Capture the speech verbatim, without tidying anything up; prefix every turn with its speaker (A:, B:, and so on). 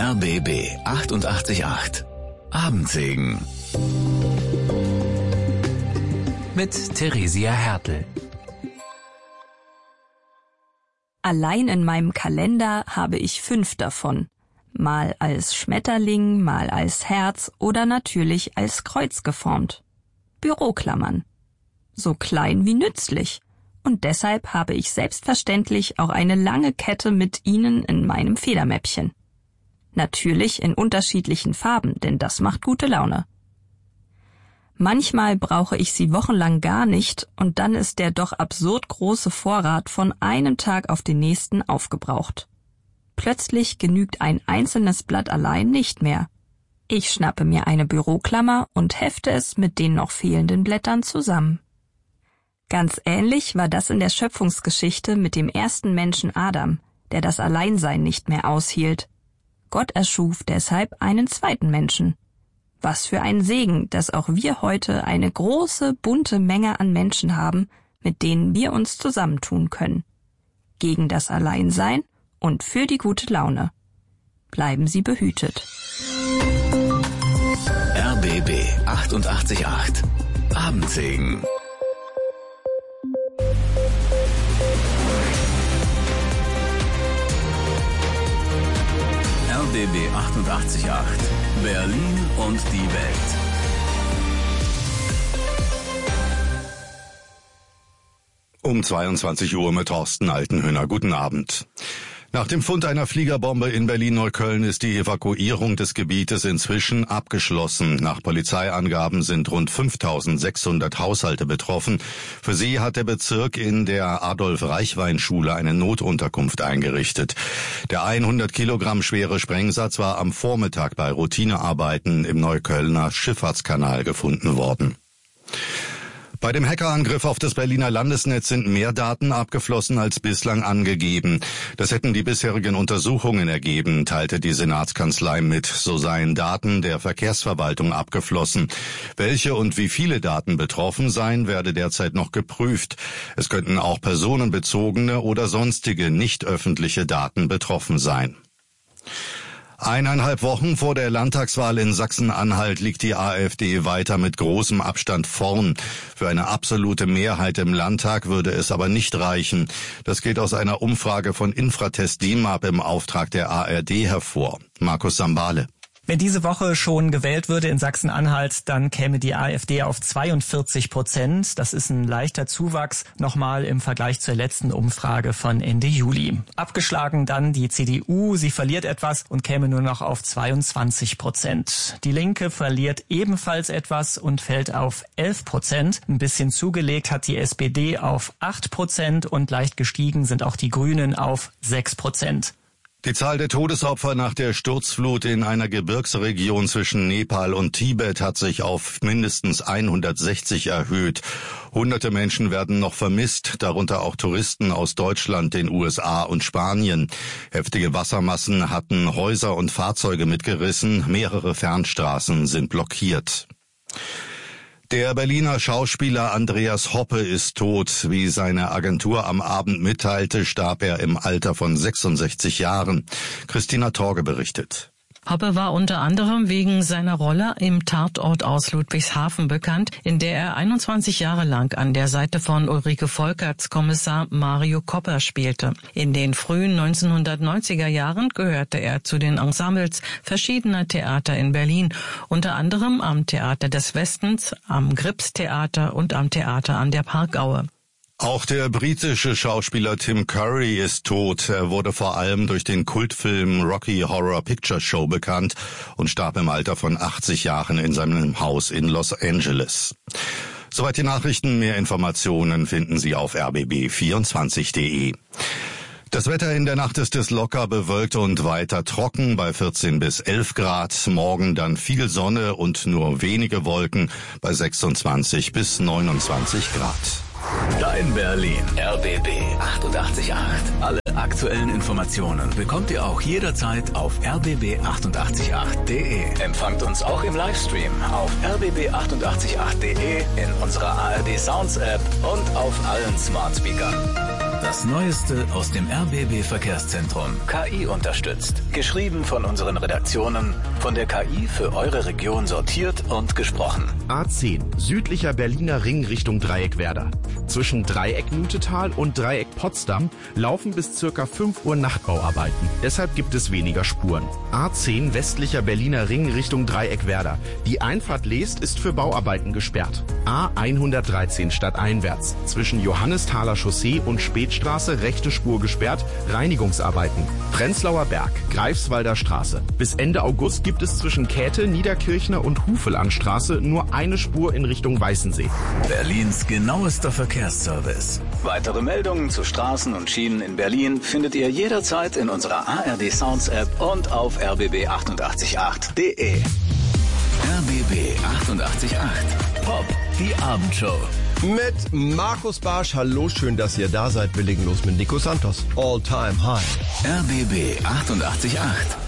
A: R B B achtundachtzig Komma acht. Abendsegen. Mit Theresia Hertel.
B: Allein in meinem Kalender habe ich fünf davon. Mal als Schmetterling, mal als Herz oder natürlich als Kreuz geformt. Büroklammern. So klein wie nützlich. Und deshalb habe ich selbstverständlich auch eine lange Kette mit ihnen in meinem Federmäppchen. Natürlich in unterschiedlichen Farben, denn das macht gute Laune. Manchmal brauche ich sie wochenlang gar nicht und dann ist der doch absurd große Vorrat von einem Tag auf den nächsten aufgebraucht. Plötzlich genügt ein einzelnes Blatt allein nicht mehr. Ich schnappe mir eine Büroklammer und hefte es mit den noch fehlenden Blättern zusammen. Ganz ähnlich war das in der Schöpfungsgeschichte mit dem ersten Menschen Adam, der das Alleinsein nicht mehr aushielt. Gott erschuf deshalb einen zweiten Menschen. Was für ein Segen, dass auch wir heute eine große, bunte Menge an Menschen haben, mit denen wir uns zusammentun können. Gegen das Alleinsein und für die gute Laune. Bleiben Sie behütet.
A: R B B achtundachtzig Komma acht. Abendsegen. R B B achtundachtzig Komma acht. Berlin und die Welt.
C: Um zweiundzwanzig Uhr mit Thorsten Altenhöhner. Guten Abend. Nach dem Fund einer Fliegerbombe in Berlin-Neukölln ist die Evakuierung des Gebietes inzwischen abgeschlossen. Nach Polizeiangaben sind rund fünftausendsechshundert Haushalte betroffen. Für sie hat der Bezirk in der Adolf-Reichwein-Schule eine Notunterkunft eingerichtet. Der hundert Kilogramm schwere Sprengsatz war am Vormittag bei Routinearbeiten im Neuköllner Schifffahrtskanal gefunden worden. Bei dem Hackerangriff auf das Berliner Landesnetz sind mehr Daten abgeflossen als bislang angegeben. Das hätten die bisherigen Untersuchungen ergeben, teilte die Senatskanzlei mit. So seien Daten der Verkehrsverwaltung abgeflossen. Welche und wie viele Daten betroffen seien, werde derzeit noch geprüft. Es könnten auch personenbezogene oder sonstige nicht öffentliche Daten betroffen sein. Eineinhalb Wochen vor der Landtagswahl in Sachsen-Anhalt liegt die AfD weiter mit großem Abstand vorn. Für eine absolute Mehrheit im Landtag würde es aber nicht reichen. Das geht aus einer Umfrage von Infratest D I M A P im Auftrag der A R D hervor. Markus Sambale.
D: Wenn diese Woche schon gewählt würde in Sachsen-Anhalt, dann käme die AfD auf zweiundvierzig Prozent. Das ist ein leichter Zuwachs, nochmal im Vergleich zur letzten Umfrage von Ende Juli. Abgeschlagen dann die C D U. Sie verliert etwas und käme nur noch auf zweiundzwanzig Prozent. Die Linke verliert ebenfalls etwas und fällt auf elf Prozent. Ein bisschen zugelegt hat die S P D auf acht Prozent und leicht gestiegen sind auch die Grünen auf sechs Prozent.
C: Die Zahl der Todesopfer nach der Sturzflut in einer Gebirgsregion zwischen Nepal und Tibet hat sich auf mindestens hundertsechzig erhöht. Hunderte Menschen werden noch vermisst, darunter auch Touristen aus Deutschland, den U S A und Spanien. Heftige Wassermassen hatten Häuser und Fahrzeuge mitgerissen, mehrere Fernstraßen sind blockiert. Der Berliner Schauspieler Andreas Hoppe ist tot. Wie seine Agentur am Abend mitteilte, starb er im Alter von sechsundsechzig Jahren. Christina Torge berichtet.
E: Hoppe war unter anderem wegen seiner Rolle im Tatort aus Ludwigshafen bekannt, in der er einundzwanzig Jahre lang an der Seite von Ulrike Volkerts Kommissar Mario Kopper spielte. In den frühen neunzehnhundertneunziger Jahren gehörte er zu den Ensembles verschiedener Theater in Berlin, unter anderem am Theater des Westens, am Gripstheater und am Theater an der Parkaue.
C: Auch der britische Schauspieler Tim Curry ist tot. Er wurde vor allem durch den Kultfilm Rocky Horror Picture Show bekannt und starb im Alter von achtzig Jahren in seinem Haus in Los Angeles. Soweit die Nachrichten. Mehr Informationen finden Sie auf r b b vierundzwanzig punkt de. Das Wetter in der Nacht ist es locker bewölkt und weiter trocken bei vierzehn bis elf Grad. Morgen dann viel Sonne und nur wenige Wolken bei sechsundzwanzig bis neunundzwanzig Grad.
A: Dein Berlin. R B B achtundachtzig Komma acht. Alle aktuellen Informationen bekommt ihr auch jederzeit auf r b b achtundachtzig Komma acht punkt de. Empfangt uns auch im Livestream auf r b b achtundachtzig Komma acht punkt de, in unserer A R D Sounds App und auf allen Smart Speakern. Das Neueste aus dem R B B Verkehrszentrum. K I unterstützt. Geschrieben von unseren Redaktionen, von der K I für eure Region sortiert und gesprochen.
F: A zehn, südlicher Berliner Ring Richtung Dreieckwerder. Zwischen Dreieck-Mütetal und Dreieck-Potsdam laufen bis circa fünf Uhr Nachtbauarbeiten. Deshalb gibt es weniger Spuren. A zehn, westlicher Berliner Ring Richtung Dreieckwerder. Die Einfahrt Leest ist für Bauarbeiten gesperrt. A hundertdreizehn stadteinwärts. Zwischen Johannesthaler Chaussee und Spätstraße rechte Spur gesperrt. Reinigungsarbeiten. Prenzlauer Berg, Greifswalder Straße. Bis Ende August gibt es zwischen Käthe, Niederkirchner und Hufelandstraße nur eine Spur in Richtung Weißensee.
A: Berlins genauester Verkehrsservice. Weitere Meldungen zu Straßen und Schienen in Berlin findet ihr jederzeit in unserer A R D Sounds App und auf r b b achtundachtzig Komma acht punkt d e. R B B achtundachtzig Komma acht. Pop, die Abendshow.
G: Mit Markus Barsch. Hallo, schön, dass ihr da seid. Wir legen los mit Nico Santos. All Time High.
A: R B B achtundachtzig Komma acht.